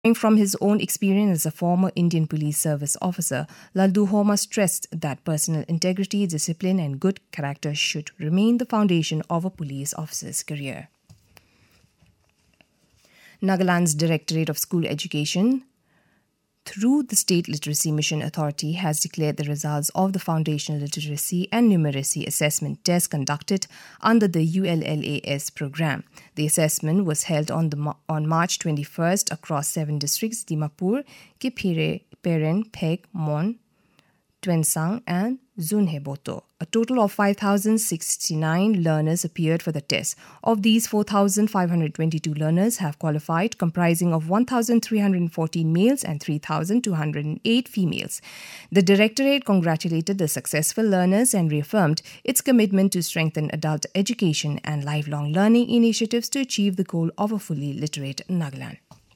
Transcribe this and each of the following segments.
From his own experience as a former Indian Police Service officer, Laldu Homa stressed that personal integrity, discipline, and good character should remain the foundation of a police officer's career. Nagaland's Directorate of School Education, through the State Literacy Mission Authority, has declared the results of the Foundational Literacy and Numeracy Assessment test conducted under the ULLAS program. The assessment was held on March 21st across 7 districts: Dimapur, Kiphire, Peren, Phek, Mon, Tuensang, and Zunheboto. A total of 5,069 learners appeared for the test. Of these, 4,522 learners have qualified, comprising of 1,314 males and 3,208 females. The Directorate congratulated the successful learners and reaffirmed its commitment to strengthen adult education and lifelong learning initiatives to achieve the goal of a fully literate Nagaland.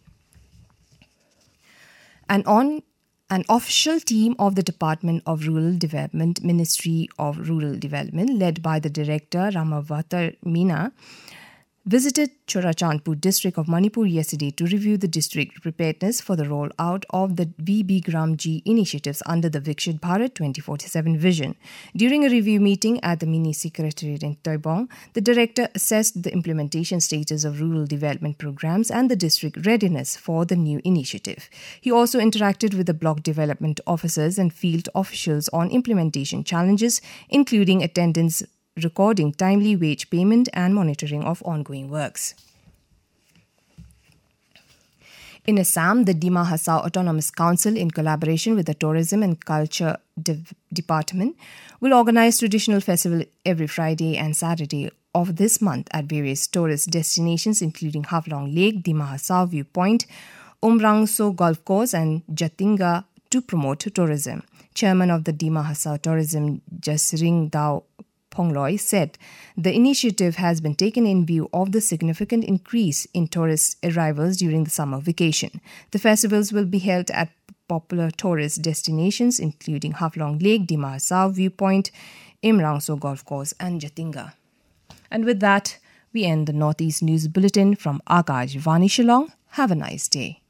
An official team of the Department of Rural Development, Ministry of Rural Development, led by the Director Ramavatar Meena, visited Churachandpur district of Manipur yesterday to review the district preparedness for the rollout of the VB Gram initiatives under the Viksit Bharat 2047 vision. During a review meeting at the Mini Secretariat in Toibong, the director assessed the implementation status of rural development programs and the district readiness for the new initiative. He also interacted with the block development officers and field officials on implementation challenges, including attendance recording, timely wage payment, and monitoring of ongoing works. In Assam, the Dima Hasao Autonomous Council, in collaboration with the Tourism and Culture Department, will organize traditional festival every Friday and Saturday of this month at various tourist destinations, including Haflong Lake, Dima Hasao Viewpoint, Umrangso Golf Course, and Jatinga, to promote tourism. Chairman of the Dima Hasao Tourism, Jasring Dao Phongloy, said the initiative has been taken in view of the significant increase in tourist arrivals during the summer vacation. The festivals will be held at popular tourist destinations including Haflong Lake, Dima Hasao Viewpoint, Imrangso Golf Course, and Jatinga. And with that, we end the Northeast News Bulletin from Akashvani Shillong. Have a nice day.